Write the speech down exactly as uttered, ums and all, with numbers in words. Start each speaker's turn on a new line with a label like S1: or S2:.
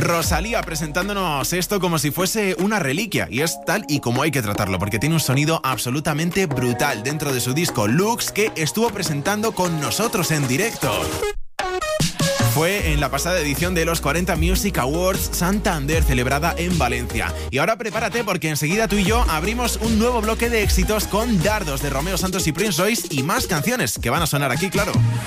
S1: Rosalía presentándonos esto como si fuese una reliquia, y es tal y como hay que tratarlo, porque tiene un sonido absolutamente brutal dentro de su disco Lux, que estuvo presentando con nosotros en directo. Fue en la pasada edición de los cuarenta Music Awards Santander, celebrada en Valencia. Y ahora prepárate, porque enseguida tú y yo abrimos un nuevo bloque de éxitos con Dardos de Romeo Santos y Prince Royce y más canciones que van a sonar aquí, claro.